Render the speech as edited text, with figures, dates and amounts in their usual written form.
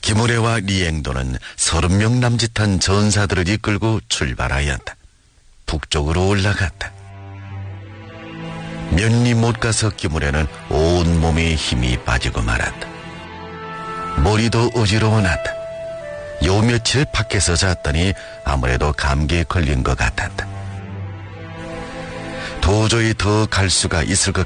김우래와 리앵도는 30명 남짓한 전사들을 이끌고 출발하였다. 북쪽으로 올라갔다. 몇 리 못 가서 김우래는 온몸에 힘이 빠지고 말았다. 머리도 어지러워 났다. 요 며칠 밖에서 잤더니 아무래도 감기에 걸린 것 같았다. 도저히 더 갈 수가 있을 것